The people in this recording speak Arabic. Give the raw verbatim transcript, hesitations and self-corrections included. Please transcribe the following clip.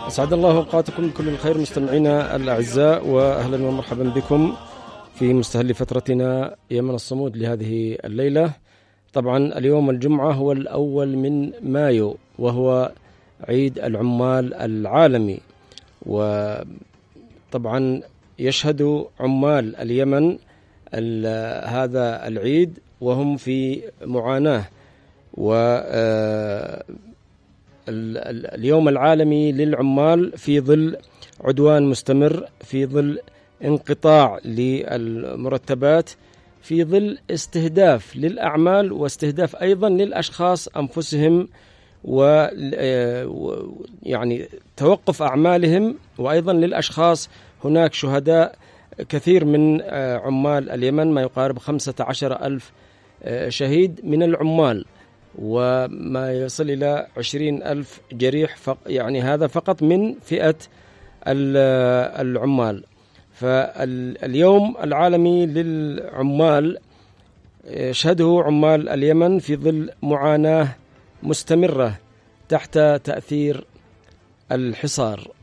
أسعد الله أوقاتكم بكل الخير مستمعينا الأعزاء، وأهلا ومرحبا بكم في مستهل فترتنا يمن الصمود لهذه الليلة. طبعا اليوم الجمعة هو الأول من مايو، وهو عيد العمال العالمي، وطبعا يشهد عمال اليمن هذا العيد وهم في معاناة. واليوم العالمي للعمال في ظل عدوان مستمر، في ظل انقطاع للمرتبات، في ظل استهداف للأعمال واستهداف أيضا للأشخاص أنفسهم، ويعني توقف أعمالهم، وأيضا للأشخاص. هناك شهداء كثير من عمال اليمن، ما يقارب خمسة عشر ألف شهيد من العمال، وما يصل إلى عشرين ألف جريح، يعني هذا فقط من فئة العمال. فاليوم العالمي للعمال يشهده عمال اليمن في ظل معاناة مستمرة تحت تأثير الحصار.